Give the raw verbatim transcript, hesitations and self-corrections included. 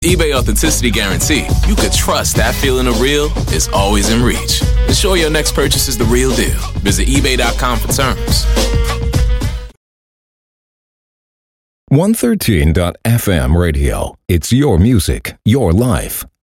eBay Authenticity Guarantee. You could trust that feeling of real is always in reach. Ensure your next purchase is the real deal. Visit ebay dot com for terms. one thirteen dot f m radio. It's your music, your life.